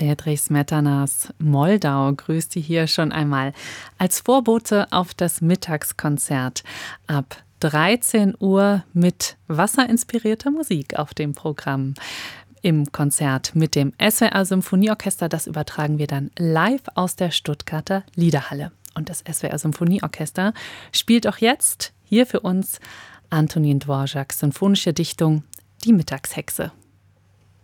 Bedřich Smetanas Moldau grüßt Sie hier schon einmal als Vorbote auf das Mittagskonzert ab 13 Uhr mit wasserinspirierter Musik auf dem Programm. Im Konzert mit dem SWR Symphonieorchester, das übertragen wir dann live aus der Stuttgarter Liederhalle. Und das SWR Symphonieorchester spielt auch jetzt hier für uns Antonín Dvořáks symphonische Dichtung Die Mittagshexe.